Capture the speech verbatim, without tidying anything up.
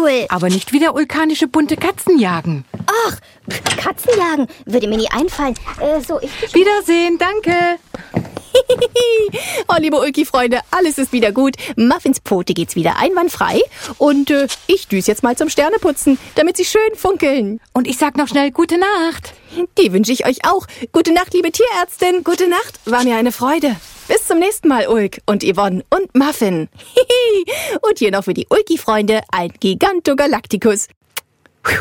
cool. Aber nicht wieder vulkanische bunte Katzen jagen. Ach, Katzen jagen würde mir nie einfallen. Äh, so, ich... Wiedersehen, danke. Oh, liebe Ulki-Freunde, alles ist wieder gut. Muffins Pfote geht's wieder einwandfrei. Und äh, ich düse jetzt mal zum Sterneputzen, damit sie schön funkeln. Und ich sag noch schnell gute Nacht. Die wünsche ich euch auch. Gute Nacht, liebe Tierärztin. Gute Nacht, war mir eine Freude. Bis zum nächsten Mal, Ulk und Yvonne und Muffin. Und hier noch für die Ulki-Freunde ein Gigantogalacticus.